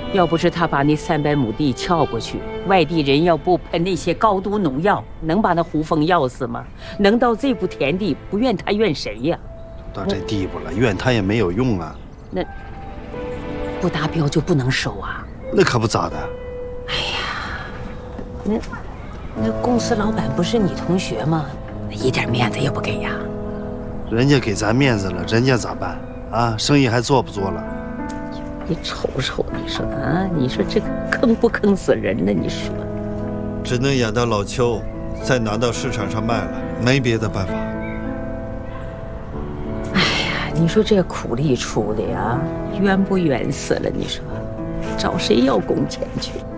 要不是他把那300亩地撬过去，外地人要不喷那些高毒农药，能把那胡蜂要死吗？能到这步田地，不怨他怨谁呀？ 到这地步了，怨他也没有用啊。 那不达标就不能收啊？ 那可不咋的。 哎呀，那公司老板不是你同学吗？一点面子也不给呀？ 人家给咱面子了，人家咋办啊？生意还做不做了？ 你瞅瞅，你说啊，你说这个坑不坑死人呢？你说， 只能养到老邱，再拿到市场上卖了，没别的办法。 哎呀，你说这苦力出的呀，冤不冤死了？你说，找谁要工钱去？